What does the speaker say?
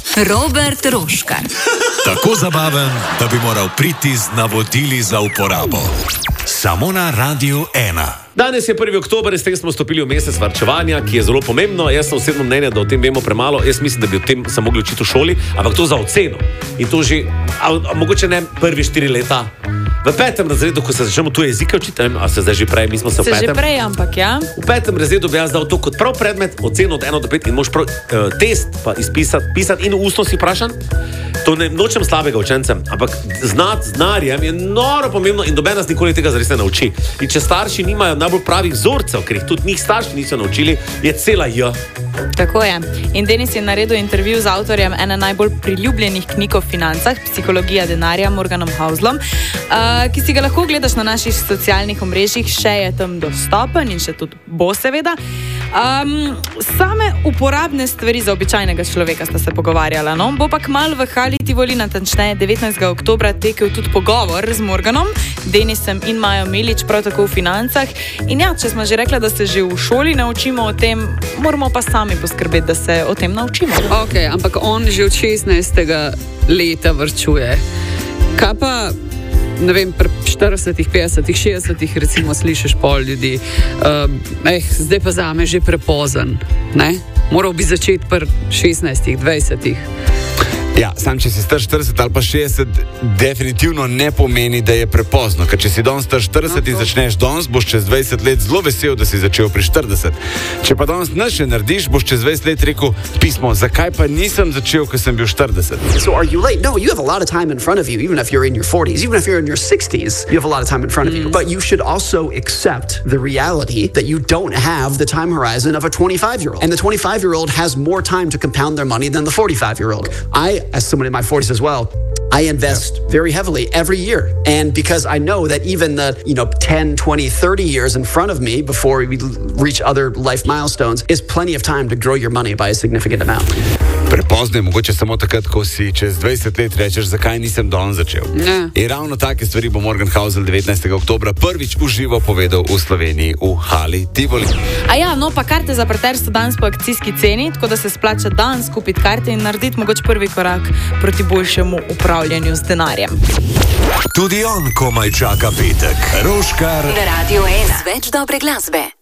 Robert Roškar. Tako zabaven, da bi moral priti z navodili za uporabo. Samo na Radiu 1. Danes je 1. oktober, s tem smo stopili v mesec varčevanja, ki je zelo pomembno. Jaz sem osebno mnenja, da o tem vemo premalo. Jaz mislim, da bi o tem se mogli učiti v šoli, ampak to za oceno. In to že, mogoče ne prvi 4 leta. V 5. razredu, ko se začnemo tu jezike učiti, a se zdaj že prej, mi smo se v 5. Se že prej, ampak ja. V 5. razredu bi jaz dal to kot prav predmet, oceno od 1 do 5 in moš prav test pa pisati in ustno si vprašan. To ne nočem slabega učencem, ampak znati znarjem je noro pomembno in noben nas nikoli tega zares ne nauči. In če starši nimajo najbolj pravih vzorcev, ker jih tudi njih starši niso naučili, je cela J. Tako je. In Denis je naredil intervju z avtorjem ene najbolj priljubljenih knjig o financah, Psihologija denarja, Morganom Houselom, ki si ga lahko gledaš na naših socialnih omrežjih, še je tam dostopen in še tudi bo seveda. Same uporabne stvari za običajnega človeka sta se pogovarjala, no? Bo pa kmalu v Hali Tivoli, natančneje 19. oktobra, tekel tudi pogovor z Morganom, Denisem in Majo Milič, prav tako v financah. In ja, če smo že rekla, da se že v šoli naučimo o tem, moramo pa sami poskrbeti, da se o tem naučimo. Ok, ampak on že od 16. leta varčuje. Kaj pa, ne vem, pri 40, 50, 60 recimo slišiš pol ljudi, zdaj pa zame že prepozen, ne? Moral bi začeti pri 16, 20. Ja, sam če si star 40 ali pa 60, definitivno ne pomeni, da je prepozno. Ker če si danes star 40 in začneš danes, boš čez 20 let zelo vesel, da si začel pri 40. Če pa danes nič ne narediš, boš čez 20 let rekel pismo, zakaj pa nisem začel, ko sem bil 40. So are you late? No, you have a lot of time in front of you, even if you're in your 40s, even if you're in your 60s, you have a lot of time in front of you. But you should also accept the reality that you don't have the time horizon of a 25-year-old. And the 25-year-old has more time to compound their money than the 45-year-old. As someone in my 40s as well, I invest very heavily every year. And because I know that even the, 10, 20, 30 years in front of me before we reach other life milestones is plenty of time to grow your money by a significant amount. Prepozno je mogoče samo takrat, ko si čez 20 let rečeš, zakaj nisem danes začel. In ravno take stvari bo Morgan Housel 19. oktobra prvič v živo povedal v Sloveniji v Hali Tivoli. A ja, no pa karte za parter so danes po akcijski ceni, tako da se splača danes kupiti karte in narediti mogoče prvi korak proti boljšemu upravljanju z denarjem. Tudi on komaj čaka petek. Roškar Na Radiu 1. Več dobre glasbe.